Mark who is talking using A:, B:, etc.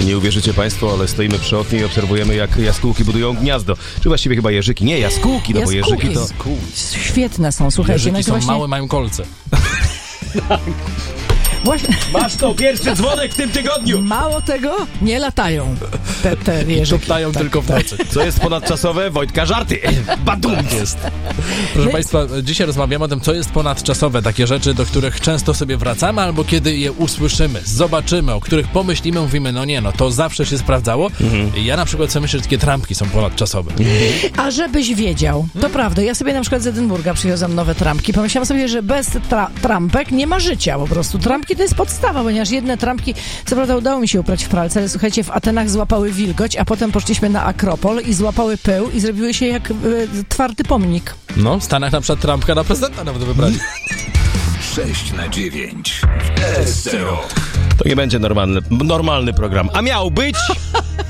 A: Nie uwierzycie państwo, ale stoimy przy oknie i obserwujemy, jak jaskółki budują gniazdo. Czy właściwie chyba jeżyki? Nie, jaskółki, no bo jeżyki to...
B: Świetne są, słuchajcie.
C: Jeżyki są
B: właśnie...
C: małe, mają kolce.
B: Właśnie...
A: Masz to, pierwszy dzwonek w tym tygodniu!
B: Mało tego, nie latają te jeżyki.
C: Latają tylko w nocy.
A: Co jest ponadczasowe? Wojtka żarty! Badum jest!
C: Proszę Państwa, dzisiaj rozmawiamy o tym, co jest ponadczasowe. Takie rzeczy, do których często sobie wracamy, albo kiedy je usłyszymy, zobaczymy, o których pomyślimy, mówimy, no nie, no to zawsze się sprawdzało. Ja na przykład sobie myślę, że takie trampki są ponadczasowe.
B: A żebyś wiedział, to prawda, ja sobie na przykład z Edynburga przywiozłam nowe trampki. Pomyślałam sobie, że bez trampek nie ma życia po prostu. Trampki to jest podstawa, ponieważ jedne trampki, co prawda udało mi się uprać w pralce, ale słuchajcie, w Atenach złapały wilgoć, a potem poszliśmy na Akropol i złapały pył i zrobiły się jak twardy pomnik.
C: No, w Stanach na przykład trampka na prezydenta nawet wybrali.
D: 6/9 SRO.
A: To nie będzie normalny program. A miał być!